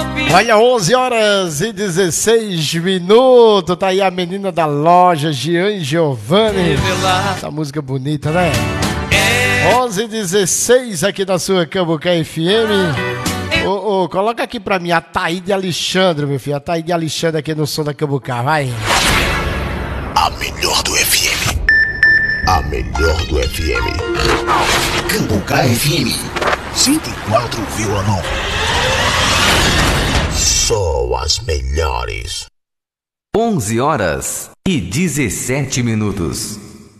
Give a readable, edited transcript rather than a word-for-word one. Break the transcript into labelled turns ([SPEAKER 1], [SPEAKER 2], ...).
[SPEAKER 1] Olha, 11 horas e 16 minutos. Tá aí a menina da loja, Gian Giovanni. Essa música bonita, né? 11 e 16 aqui na sua Cambucá FM. Coloca aqui pra mim a Taíde Alexandre, meu filho. A Taíde Alexandre aqui no som da Cambucá, vai.
[SPEAKER 2] A melhor do FM. A melhor do FM. Cambucá FM 104,9. Só as melhores.
[SPEAKER 3] 11 horas e 17 minutos.